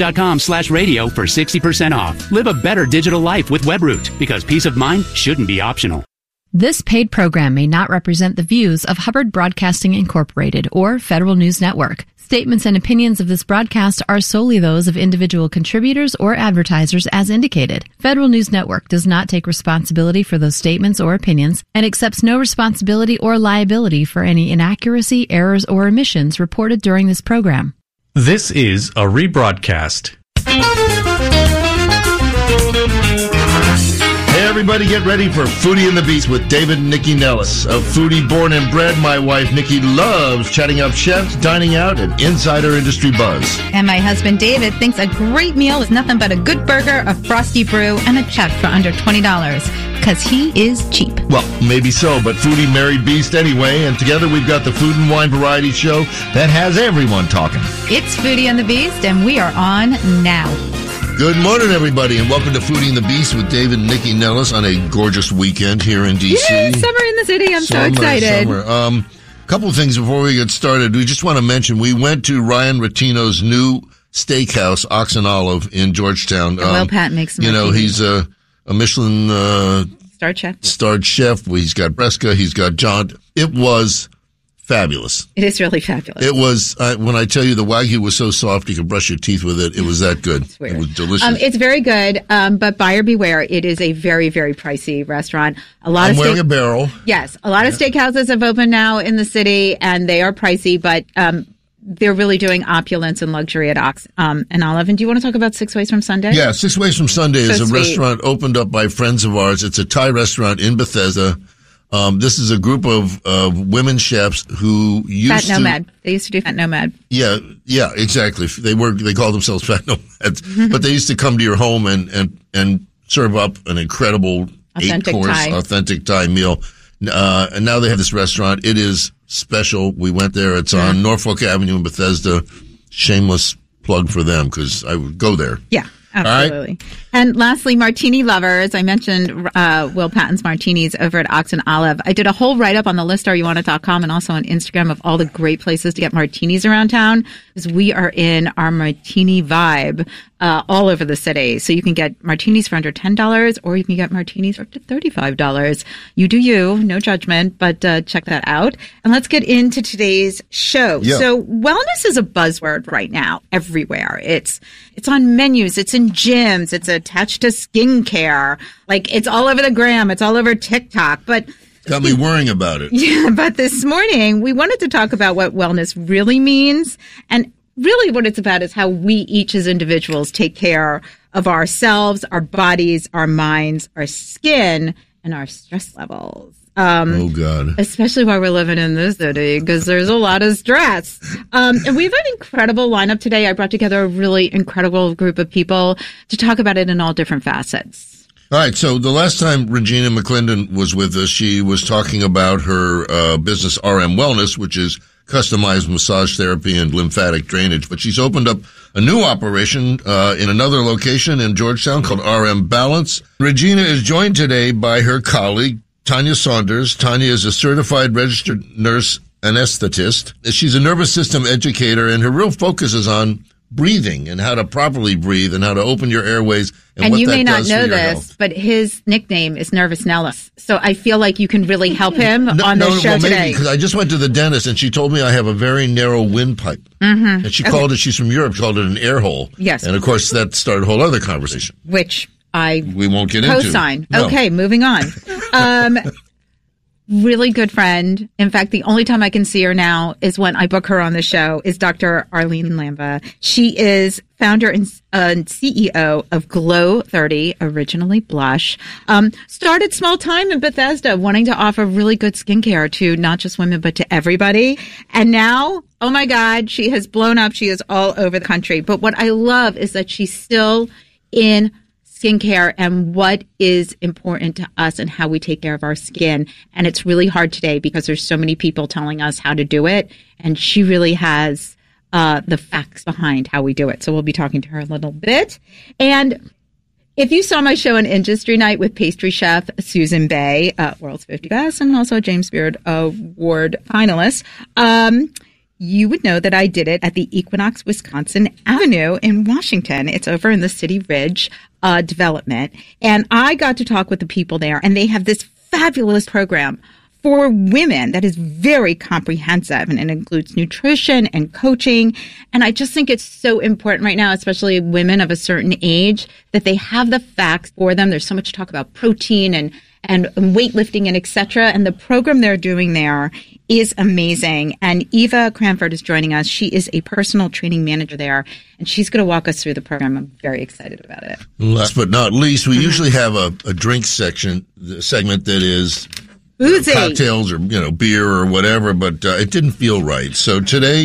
Webroot.com/radio for 60% off. Live a better digital life with Webroot, because peace of mind shouldn't be optional. This paid program may not represent the views of Hubbard Broadcasting Incorporated or Federal News Network. Statements and opinions of this broadcast are solely those of individual contributors or advertisers as indicated. Federal News Network does not take responsibility for those statements or opinions and accepts no responsibility or liability for any inaccuracy, errors, or omissions reported during this program. This is a rebroadcast. Hey everybody, get ready for Foodie and the Beast with David and Nikki Nellis. A foodie born and bred, my wife Nikki loves chatting up chefs, dining out, and insider industry buzz. And my husband David thinks a great meal is nothing but a good burger, a frosty brew, and a check for under $20. Because he is cheap. Well, maybe so, but foodie married beast anyway, and together we've got the Food and Wine Variety Show that has everyone talking. It's Foodie and the Beast, and we are on now. Good morning, everybody, and welcome to Foodie and the Beast with David and Nikki Nellis on a gorgeous weekend here in D.C. Yay, summer in the city. I'm so excited. Summer. Couple of things before we get started. We just want to mention we went to Ryan Rotino's new steakhouse, Ox and Olive, in Georgetown. Will Patton makes some martinis. He's a Michelin starred chef. He's got Bresca. He's got John. It was fabulous. It is really fabulous. It was, when I tell you the Wagyu was so soft you could brush your teeth with it, it was that good. It was delicious. It's very good, but buyer beware. It is a very, very pricey restaurant. I'm wearing a barrel. Yes. A lot of steakhouses have opened now in the city, and they are pricey, but they're really doing opulence and luxury at Ox and Olive. And do you want to talk about Six Ways from Sunday? Yeah, Six Ways from Sunday is a restaurant opened up by friends of ours. It's a Thai restaurant in Bethesda. This is a group of women chefs who used Fat Nomad. They used to do Fat Nomad. Yeah, exactly. They called themselves Fat Nomads, but they used to come to your home and serve up an incredible authentic Thai meal. And now they have this restaurant. It is special. We went there. It's on Norfolk Avenue in Bethesda. Shameless plug for them because I would go there. Yeah. Absolutely. Right. And lastly, martini lovers. I mentioned Will Patton's Martinis over at Ox and Olive. I did a whole write-up on the listareyowantit.com and also on Instagram of all the great places to get martinis around town, because we are in our martini vibe all over the city. So you can get martinis for under $10 or you can get martinis for up to $35. You do you, no judgment, but check that out. And let's get into today's show. Yeah. So wellness is a buzzword right now everywhere. It's on menus, it's in gyms, it's attached to skincare. Like, it's all over the gram, it's all over TikTok, but got me worrying about it. Yeah, but this morning we wanted to talk about what wellness really means, and really what it's about is how we each as individuals take care of ourselves, our bodies, our minds, our skin, and our stress levels. Oh, God. Especially while we're living in this city, because there's a lot of stress. And we have an incredible lineup today. I brought together a really incredible group of people to talk about it in all different facets. All right. So the last time Regina McClendon was with us, she was talking about her business, RM Wellness, which is customized massage therapy and lymphatic drainage. But she's opened up a new operation in another location in Georgetown called RM Balance. Regina is joined today by her colleague, Tanya Saunders. Tanya is a certified registered nurse anesthetist. She's a nervous system educator, and her real focus is on breathing and how to properly breathe and how to open your airways. And you may not know this, but his nickname is Nervous Nellis. So I feel like you can really help him on this show today. Because I just went to the dentist and she told me I have a very narrow windpipe. Mm-hmm. And she called it, she's from Europe, called it an air hole. Yes. And of course that started a whole other conversation. Which we won't get co-sign. into. No. Okay, moving on. Really good friend. In fact, the only time I can see her now is when I book her on the show is Dr. Arlene Lamba. She is founder and CEO of Glow 30, originally Blush. Started small time in Bethesda, wanting to offer really good skincare to not just women, but to everybody. And now, oh my God, she has blown up. She is all over the country. But what I love is that she's still in skincare and what is important to us and how we take care of our skin. And it's really hard today because there's so many people telling us how to do it. And she really has the facts behind how we do it. So we'll be talking to her a little bit. And if you saw my show on Industry Night with pastry chef Susan Bay, World's 50 Best, and also a James Beard Award finalist, you would know that I did it at the Equinox Wisconsin Avenue in Washington. It's over in the City Ridge development. And I got to talk with the people there, and they have this fabulous program for women that is very comprehensive, and it includes nutrition and coaching. And I just think it's so important right now, especially women of a certain age, that they have the facts for them. There's so much talk about protein and weightlifting and et cetera. And the program they're doing there is amazing. And Eva Cranford is joining us. She is a personal training manager there, and she's going to walk us through the program. I'm very excited about it. Last but not least, we usually have a drink segment that is Boozy. Cocktails or, beer or whatever, but it didn't feel right. So today,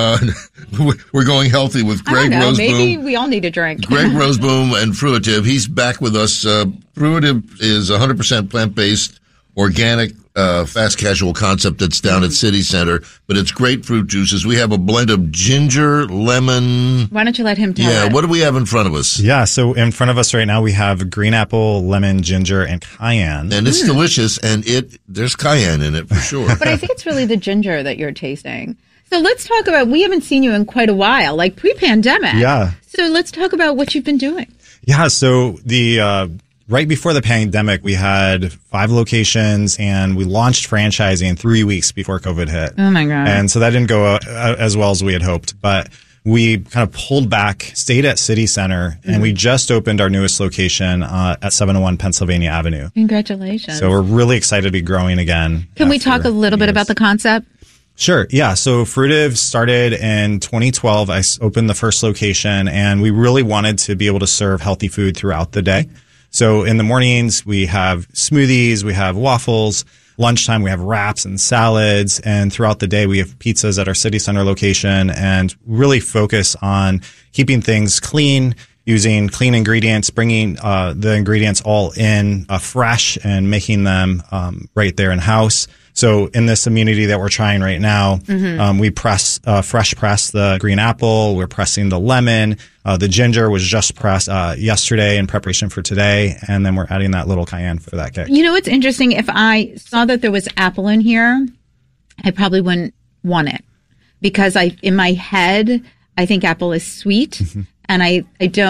we're going healthy with Greg Roseboom. Maybe we all need a drink. Greg Roseboom and Fruitive. He's back with us. Fruitive is 100% plant-based, organic, fast casual concept that's down at City Center, but it's grapefruit juices. We have a blend of ginger, lemon. Why don't you let him tell it? What do we have in front of us? Yeah, so in front of us right now we have green apple, lemon, ginger, and cayenne. And it's delicious, and there's cayenne in it for sure. But I think it's really the ginger that you're tasting. So let's talk about, we haven't seen you in quite a while, like pre-pandemic. Yeah. So let's talk about what you've been doing. Yeah, so right before the pandemic, we had 5 locations, and we launched franchising 3 weeks before COVID hit. Oh, my God. And so that didn't go as well as we had hoped. But we kind of pulled back, stayed at City Center, and we just opened our newest location at 701 Pennsylvania Avenue. Congratulations. So we're really excited to be growing again. Can we talk a little bit about the concept? Sure. Yeah. So Fruitive started in 2012. I opened the first location, and we really wanted to be able to serve healthy food throughout the day. So in the mornings, we have smoothies, we have waffles. Lunchtime, we have wraps and salads. And throughout the day, we have pizzas at our City Center location, and really focus on keeping things clean, using clean ingredients, bringing the ingredients all in fresh and making them right there in-house. So in this immunity that we're trying right now, we fresh press the green apple. We're pressing the lemon. The ginger was just pressed yesterday in preparation for today. And then we're adding that little cayenne for that kick. You know what's interesting? If I saw that there was apple in here, I probably wouldn't want it. Because in my head, I think apple is sweet. And I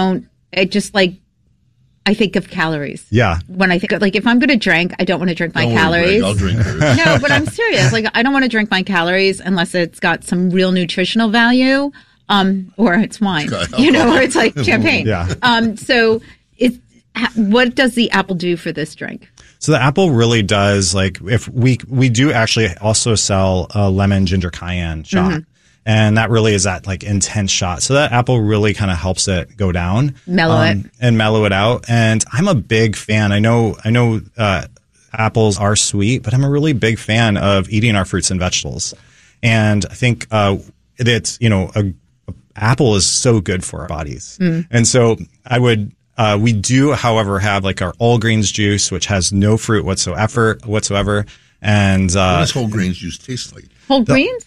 think of calories. Yeah. When I think of, if I'm going to drink, I don't want to drink my calories. I'll drink hers. No, but I'm serious. I don't want to drink my calories unless it's got some real nutritional value, or it's wine, or it's like champagne. Yeah. So what does the apple do for this drink? So the apple really does, if we do actually also sell a lemon ginger cayenne shot. And that really is that intense shot. So that apple really kind of helps it go down. Mellow it. And mellow it out. And I'm a big fan. I know apples are sweet, but I'm a really big fan of eating our fruits and vegetables. And I think it's, apple is so good for our bodies. And so we do, however, have our all greens juice, which has no fruit whatsoever. And what does whole grains juice taste like? Whole greens?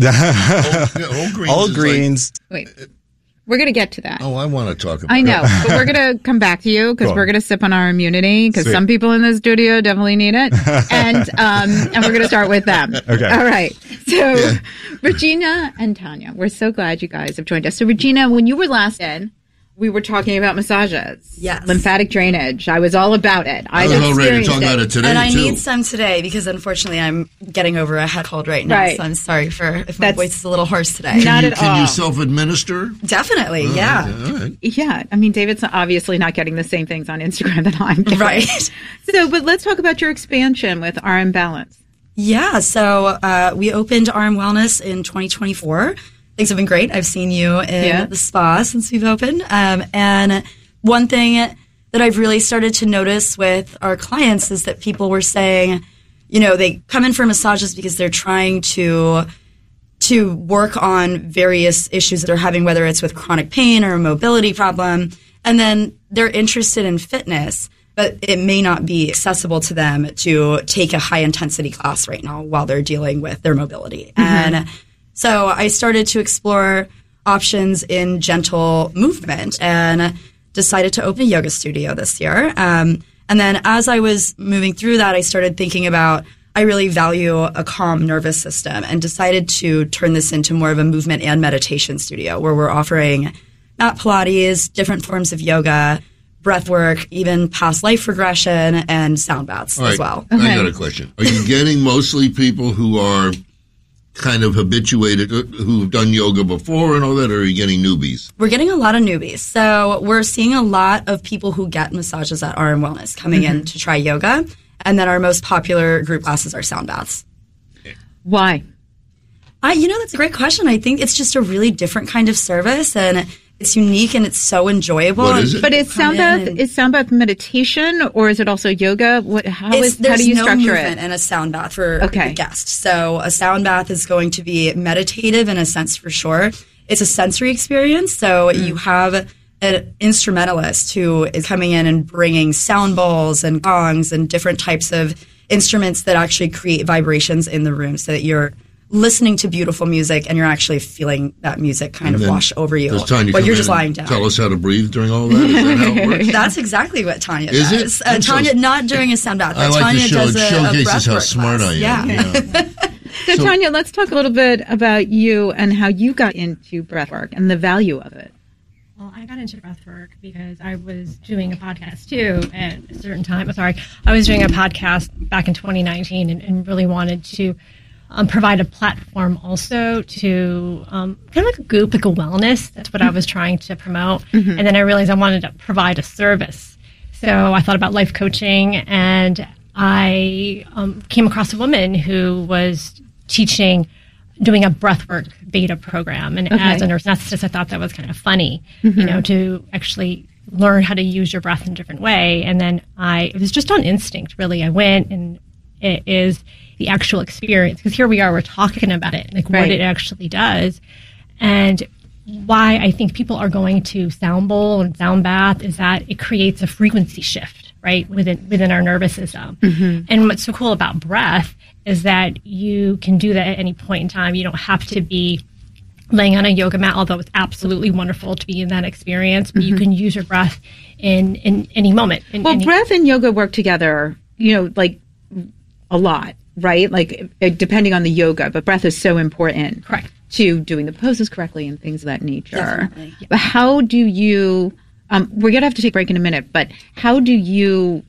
All greens. Wait, we're going to get to that. Oh, I want to talk about I know, but we're going to come back to you because we're going to sip on our immunity because some people in the studio definitely need it. And we're going to start with them. Okay. All right. So Regina and Tanya, we're so glad you guys have joined us. So Regina, when you were last in, we were talking about massages. Yes. Lymphatic drainage. I was all about it. I was all ready to talk about it today, and I too. need some today because, unfortunately, I'm getting over a head cold right now. Right. So I'm sorry if my voice is a little hoarse today. Not at all. Can you self-administer? Definitely, yeah. All right. Yeah. I mean, David's obviously not getting the same things on Instagram that I'm getting. Right. So, but let's talk about your expansion with RM Balance. Yeah. So we opened RM Wellness in 2024. Things have been great. I've seen you in the spa since we've opened. And one thing that I've really started to notice with our clients is that people were saying, they come in for massages because they're trying to work on various issues that they're having, whether it's with chronic pain or a mobility problem. And then they're interested in fitness, but it may not be accessible to them to take a high intensity class right now while they're dealing with their mobility. And so I started to explore options in gentle movement and decided to open a yoga studio this year. And then as I was moving through that, I started thinking about I really value a calm nervous system and decided to turn this into more of a movement and meditation studio where we're offering mat Pilates, different forms of yoga, breath work, even past life regression, and sound baths as well. Okay. I got a question. Are you getting mostly people who are kind of habituated, who've done yoga before and all that, or are you getting newbies? We're getting a lot of newbies. So we're seeing a lot of people who get massages at RM Wellness coming in to try yoga. And then our most popular group classes are sound baths. Why? That's a great question. I think it's just a really different kind of service, and it's unique and it's so enjoyable. What is it? But is sound bath meditation, or is it also yoga? How do you structure it? There's no movement in a sound bath for the guest. So a sound bath is going to be meditative in a sense for sure. It's a sensory experience. So you have an instrumentalist who is coming in and bringing sound bowls and gongs and different types of instruments that actually create vibrations in the room so that you're listening to beautiful music and you're actually feeling that music kind of wash over you while you're just lying down. Tell us how to breathe during all of that? Is that how it works? That's exactly what Tanya does. Is it? Tanya, not during a sound bath. I like Tanya to show, does it showcases how smart class. I am. Yeah. So Tanya, let's talk a little bit about you and how you got into breathwork and the value of it. Well, I got into breathwork because I was doing a podcast too at a certain time. I was doing a podcast back in 2019 and really wanted to provide a platform also to kind of like a Goop, like a wellness. That's what I was trying to promote. And then I realized I wanted to provide a service. So I thought about life coaching, and I came across a woman who was doing a breathwork beta program. And as a nurse anesthetist, I thought that was kind of funny, to actually learn how to use your breath in a different way. And then it was just on instinct, really. I went, and it is the actual experience, because here we are, we're talking about it, like what it actually does. And why I think people are going to sound bowl and sound bath is that it creates a frequency shift, right, within our nervous system. And what's so cool about breath is that you can do that at any point in time. You don't have to be laying on a yoga mat, although it's absolutely wonderful to be in that experience, but you can use your breath in any moment. Breath and yoga work together, like a lot, right? Like depending on the yoga, but breath is so important. Correct. To doing the poses correctly and things of that nature. Definitely. But how do you, we're going to have to take a break in a minute, but how do you,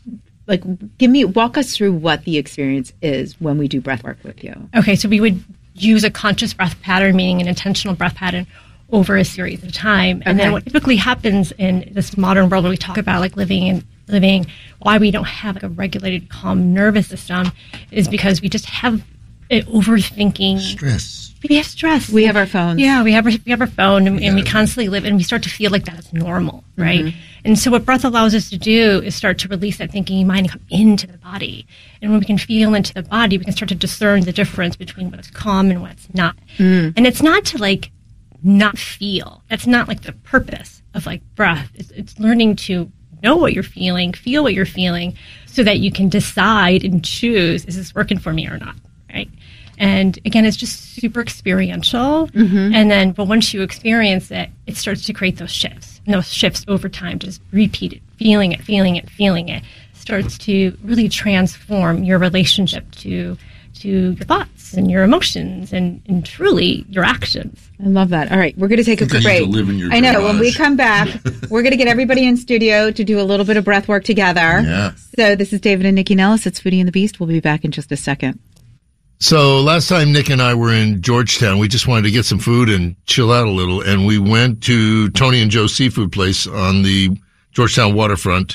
walk us through what the experience is when we do breath work with you. Okay, so we would use a conscious breath pattern, meaning an intentional breath pattern over a series of time. And then what typically happens in this modern world where we talk about like living, why we don't have like a regulated, calm nervous system is because we just have overthinking. Stress. We have stress. We have our phones. Yeah, we have our phone, and we constantly live, and we start to feel like that's normal, right? And so what breath allows us to do is start to release that thinking mind and come into the body. And when we can feel into the body, we can start to discern the difference between what's calm and what's not. And it's not to like not feel. That's not like the purpose of like breath. It's learning to know what you're feeling, feel what you're feeling, so that you can decide and choose, is this working for me or not, right? And again, it's just super experiential. And but once you experience it, it starts to create those shifts. And those shifts over time, just repeat it, feeling it, starts to really transform your relationship to your thoughts and your emotions and truly your actions. I love that. All right, we're going to take a quick break. I know. When we come back, we're going to get everybody in studio to do a little bit of breath work together. Yeah. So this is David and Nikki Nellis. It's Foodie and the Beast. We'll be back in just a second. So last time Nick and I were in Georgetown, we just wanted to get some food and chill out a little, and we went to Tony and Joe's seafood place on the Georgetown waterfront.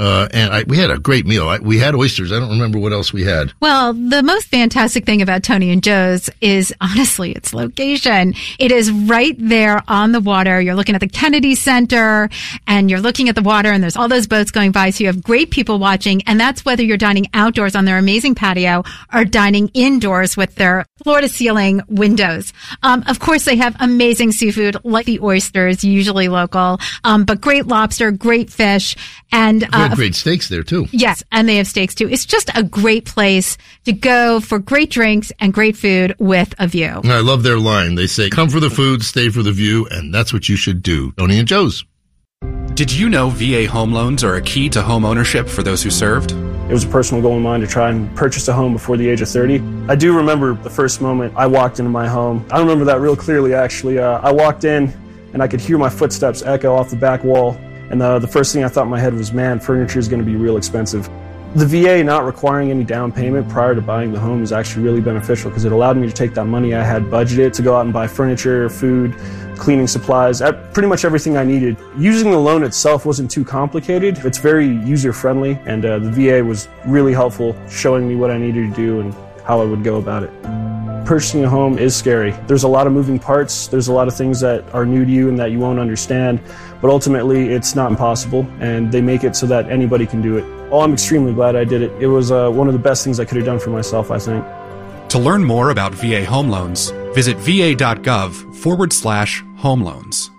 We had a great meal. We had oysters. I don't remember what else we had. Well, the most fantastic thing about Tony and Joe's is honestly its location. It is right there on the water. You're looking at the Kennedy Center and you're looking at the water and there's all those boats going by. So you have great people watching, and that's whether you're dining outdoors on their amazing patio or dining indoors with their floor to ceiling windows. Of course, they have amazing seafood like the oysters, usually local, but great lobster, great fish, and they have great steaks there too. Yes, and they have steaks too. It's just a great place to go for great drinks and great food with a view. And I love their line. They say, "Come for the food, stay for the view," and that's what you should do. Tony and Joe's. Did you know VA home loans are a key to home ownership for those who served? It was a personal goal of mine to try and purchase a home before the age of 30. I do remember the first moment I walked into my home. I remember that real clearly, actually. I walked in and I could hear my footsteps echo off the back wall. And the first thing I thought in my head was, man, furniture is going to be real expensive. The VA not requiring any down payment prior to buying the home is actually really beneficial because it allowed me to take that money I had budgeted to go out and buy furniture, food, cleaning supplies, pretty much everything I needed. Using the loan itself wasn't too complicated. It's very user-friendly, and the VA was really helpful, showing me what I needed to do and how I would go about it. Purchasing a home is scary. There's a lot of moving parts. There's a lot of things that are new to you and that you won't understand, but ultimately it's not impossible, and they make it so that anybody can do it. Oh, I'm extremely glad I did it. It was one of the best things I could have done for myself, I think. To learn more about VA home loans, visit va.gov/home loans.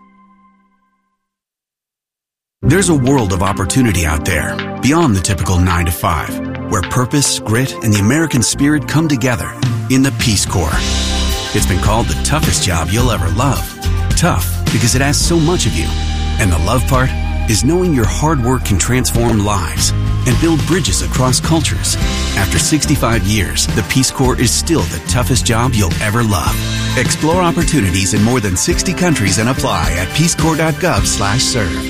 There's a world of opportunity out there, beyond the typical 9 to 5, where purpose, grit, and the American spirit come together in the Peace Corps. It's been called the toughest job you'll ever love. Tough because it asks so much of you. And the love part is knowing your hard work can transform lives and build bridges across cultures. After 65 years, the Peace Corps is still the toughest job you'll ever love. Explore opportunities in more than 60 countries and apply at peacecorps.gov/serve.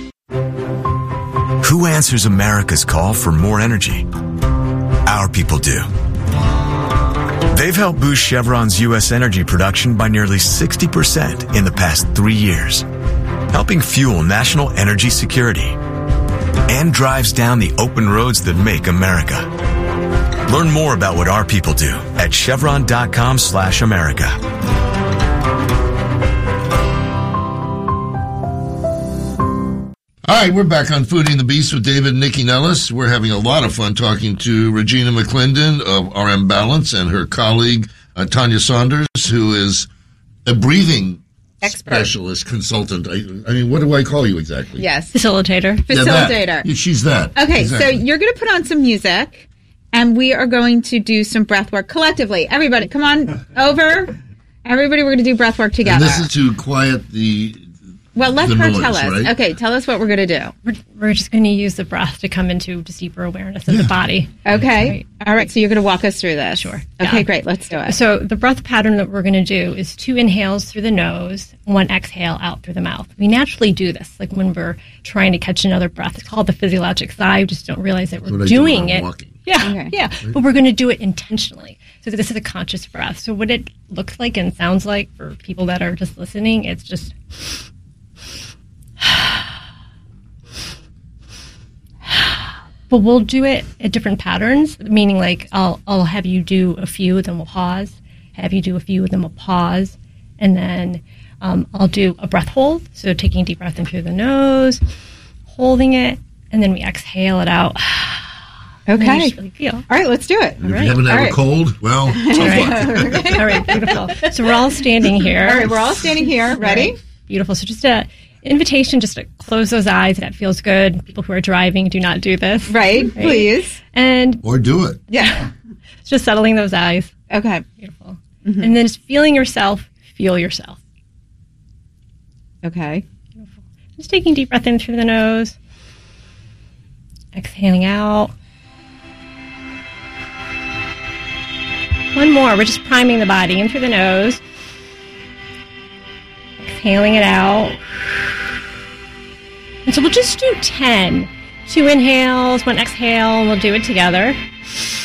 Who answers America's call for more energy? Our people do. They've helped boost Chevron's U.S. energy production by nearly 60% in the past 3 years, helping fuel national energy security, and drives down the open roads that make America. Learn more about what our people do at chevron.com/America. All right, we're back on Foodie and the Beast with David and Nikki Nellis. We're having a lot of fun talking to Regina McClendon of RM Balance and her colleague, Tanya Saunders, who is a breathing specialist, consultant. I mean, what do I call you exactly? Yes. Facilitator. Facilitator. Yeah, she's that. Okay, exactly. So you're going to put on some music, and we are going to do some breath work collectively. Everybody, come on over. Everybody, we're going to do breath work together. And this is to quiet the... Well, let her noise, tell us. right? Okay, tell us what we're going to do. We're just going to use the breath to come into just deeper awareness of the body. Okay. Right. All right, so you're going to walk us through this. Sure. Okay, Yeah. great. Let's do it. So the breath pattern that we're going to do is 2 inhales through the nose, 1 exhale out through the mouth. We naturally do this, like when we're trying to catch another breath. It's called the physiologic sigh. We just don't realize that we're doing it. Yeah, Okay. yeah. But we're going to do it intentionally. So this is a conscious breath. So what it looks like and sounds like for people that are just listening, it's just... But we'll do it at different patterns, meaning like I'll have you do a few, then we'll pause, have you do a few, then we'll pause, and then I'll do a breath hold, so taking a deep breath in through the nose, holding it, and then we exhale it out. Okay. You just really feel. All right, let's do it. If you haven't had a cold, well, tough luck. All right, beautiful. So we're all standing here. All right, we're all standing here. Ready? Right. Beautiful. So just a invitation just to close those eyes. That feels good. People who are driving, do not do this. Right, please. And or do it. Yeah. Just settling those eyes. Okay. Beautiful. Mm-hmm. And then just feeling yourself, feel yourself. Okay. Beautiful. Just taking a deep breath in through the nose. Exhaling out. One more. We're just priming the body in through the nose. Exhaling it out. And so we'll just do 10. 2 inhales, 1 exhale, and we'll do it together.